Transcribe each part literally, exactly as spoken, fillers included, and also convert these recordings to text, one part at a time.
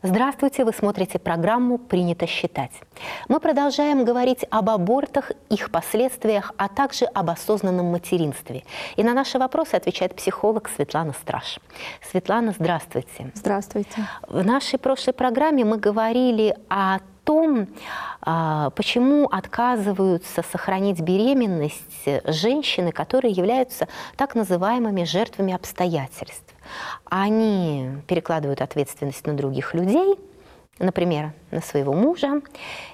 Здравствуйте, вы смотрите программу «Принято считать». Мы продолжаем говорить об абортах, их последствиях, а также об осознанном материнстве. И на наши вопросы отвечает психолог Светлана Страж. Светлана, здравствуйте. Здравствуйте. В нашей прошлой программе мы говорили о том, почему отказываются сохранить беременность женщины, которые являются так называемыми жертвами обстоятельств. Они перекладывают ответственность на других людей, например, на своего мужа,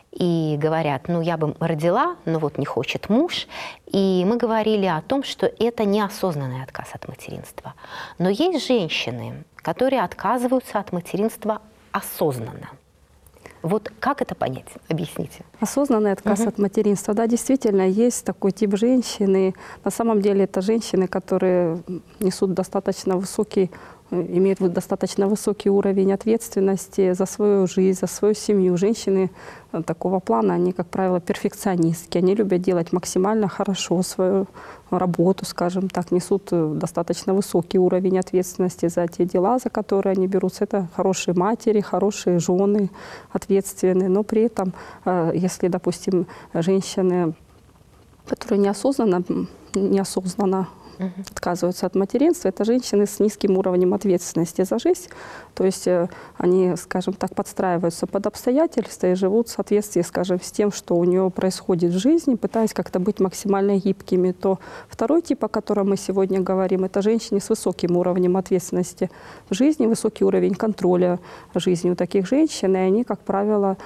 и говорят, ну я бы родила, но вот не хочет муж. И мы говорили о том, что это неосознанный отказ от материнства. Но есть женщины, которые отказываются от материнства осознанно. Вот как это понять? Объясните. Осознанный отказ угу. от материнства. Да, действительно, есть такой тип женщины. На самом деле это женщины, которые несут достаточно высокий, имеют достаточно высокий уровень ответственности за свою жизнь, за свою семью. Женщины такого плана, они, как правило, перфекционистки. Они любят делать максимально хорошо свою работу, скажем так, несут достаточно высокий уровень ответственности за те дела, за которые они берутся. Это хорошие матери, хорошие жены, ответственные. Но при этом, если, допустим, женщины, которые неосознанно, неосознанно Uh-huh. отказываются от материнства, это женщины с низким уровнем ответственности за жизнь. То есть они, скажем так, подстраиваются под обстоятельства и живут в соответствии, скажем, с тем, что у нее происходит в жизни, пытаясь как-то быть максимально гибкими. То второй тип, о котором мы сегодня говорим, это женщины с высоким уровнем ответственности в жизни, высокий уровень контроля жизни у таких женщин, и они, как правило,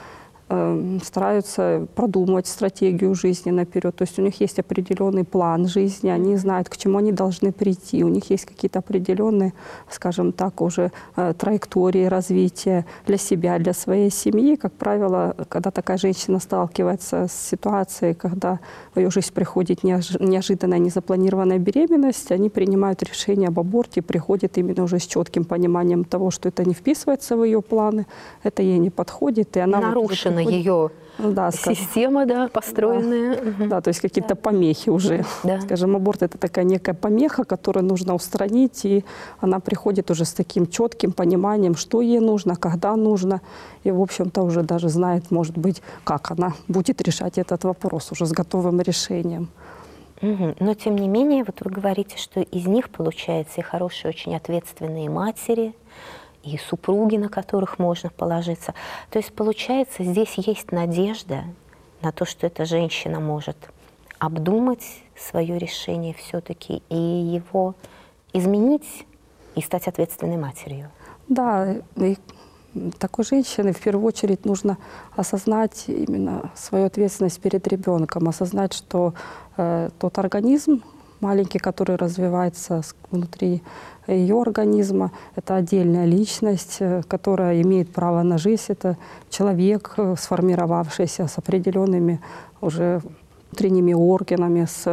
стараются продумывать стратегию жизни наперед. То есть у них есть определенный план жизни, они знают, к чему они должны прийти. У них есть какие-то определенные, скажем так, уже траектории развития для себя, для своей семьи. Как правило, когда такая женщина сталкивается с ситуацией, когда в ее жизнь приходит неожиданная, незапланированная беременность, они принимают решение об аборте, приходят именно уже с четким пониманием того, что это не вписывается в ее планы, это ей не подходит, и она нарушена ее да, система, да, построенная. Да, угу. да, то есть какие-то да. помехи уже. Да. Скажем, аборт – это такая некая помеха, которую нужно устранить, и она приходит уже с таким четким пониманием, что ей нужно, когда нужно, и, в общем-то, уже даже знает, может быть, как она будет решать этот вопрос уже с готовым решением. Угу. Но, тем не менее, вот вы говорите, что из них, получается, и хорошие, очень ответственные матери, и супруги, на которых можно положиться. То есть, получается, здесь есть надежда на то, что эта женщина может обдумать свое решение все-таки и его изменить, и стать ответственной матерью. Да, и такой женщине в первую очередь нужно осознать именно свою ответственность перед ребенком, осознать, что э, тот организм маленький, который развивается внутри ее организма, это отдельная личность, которая имеет право на жизнь. Это человек, сформировавшийся с определенными уже внутренними органами, с,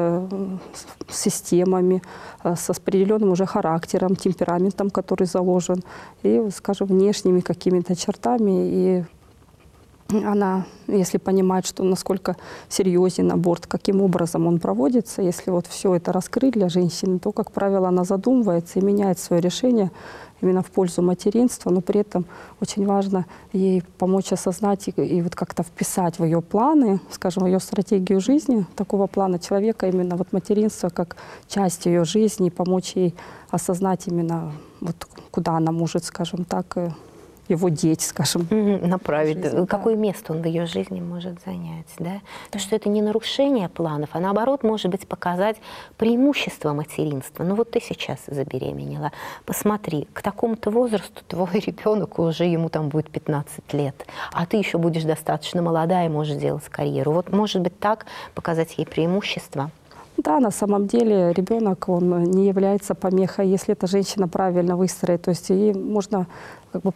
с системами, с определенным уже характером, темпераментом, который заложен, и, скажем, внешними какими-то чертами. И она, если понимает, что насколько серьезен аборт, каким образом он проводится, если вот все это раскрыть для женщины, то, как правило, она задумывается и меняет свое решение именно в пользу материнства, но при этом очень важно ей помочь осознать и, и вот как-то вписать в ее планы, скажем, в ее стратегию жизни такого плана человека, именно вот материнство как часть ее жизни, и помочь ей осознать именно вот куда она может, скажем так, его деть, скажем. Направить. Жизнь, Какое да. место он в ее жизни может занять. Да? То, что это не нарушение планов, а наоборот, может быть, показать преимущество материнства. Ну вот ты сейчас забеременела. Посмотри, к такому-то возрасту твой ребенок уже ему там будет пятнадцать лет, а ты еще будешь достаточно молодая и можешь делать карьеру. Вот может быть так показать ей преимущество. Да, на самом деле ребенок, он не является помехой, если эта женщина правильно выстроит. То есть ей можно как бы